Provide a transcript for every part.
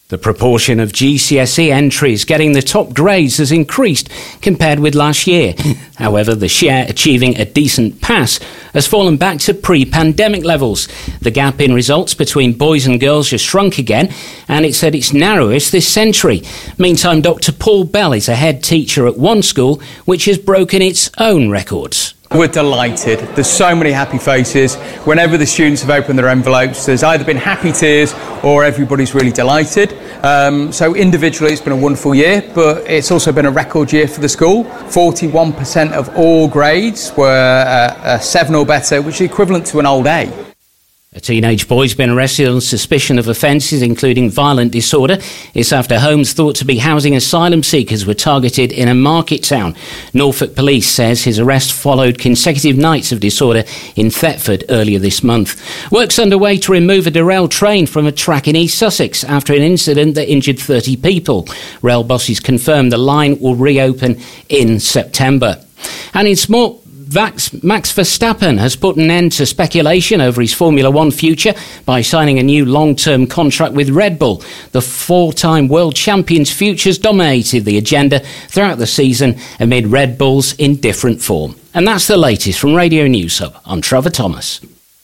The proportion of GCSE entries getting the top grades has increased compared with last year. However, the share achieving a decent pass has fallen back to pre-pandemic levels. The gap in results between boys and girls has shrunk again, and it's at its narrowest this century. Meantime, Dr. Paul Bell is a head teacher at one school which has broken its own records. We're delighted. There's so many happy faces. Whenever the students have opened their envelopes, there's either been happy tears or everybody's really delighted. So individually, it's been a wonderful year, but it's also been a record year for the school. 41% of all grades were a 7 or better, which is equivalent to an old A. A teenage boy's been arrested on suspicion of offences including violent disorder. It's after homes thought to be housing asylum seekers were targeted in a market town. Norfolk Police says his arrest followed consecutive nights of disorder in Thetford earlier this month. Work's underway to remove a derailed train from a track in East Sussex after an incident that injured 30 people. Rail bosses confirmed the line will reopen in September. And in sport, Max Verstappen has put an end to speculation over his Formula One future by signing a new long-term contract with Red Bull. The four-time world champion's futures dominated the agenda throughout the season amid Red Bull's indifferent form. And that's the latest from Radio News Hub. I'm Trevor Thomas.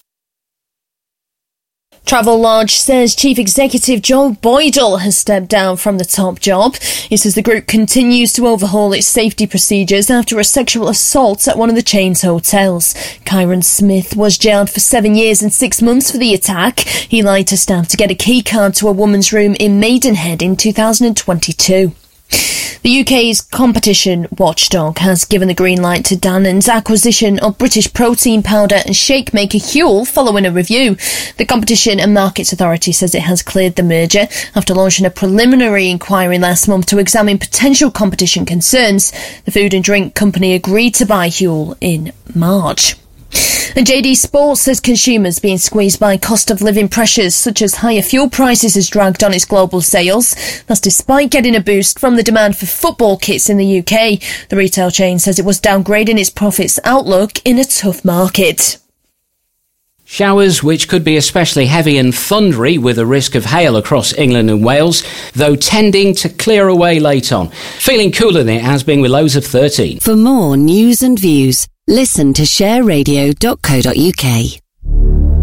Travelodge says Chief Executive Joe Boydell has stepped down from the top job. He says the group continues to overhaul its safety procedures after a sexual assault at one of the chain's hotels. Kyron Smith was jailed for 7 years and 6 months for the attack. He lied to staff to get a key card to a woman's room in Maidenhead in 2022. The UK's competition watchdog has given the green light to Dannon's acquisition of British protein powder and shake maker Huel following a review. The Competition and Markets Authority says it has cleared the merger after launching a preliminary inquiry last month to examine potential competition concerns. The food and drink company agreed to buy Huel in March. And JD Sports says consumers being squeezed by cost of living pressures such as higher fuel prices has dragged on its global sales. That's despite getting a boost from the demand for football kits in the UK. The retail chain says it was downgrading its profits outlook in a tough market. Showers which could be especially heavy and thundery with a risk of hail across England and Wales, though tending to clear away late on. Feeling cooler than it has been with lows of 13. For more news and views, listen to shareradio.co.uk.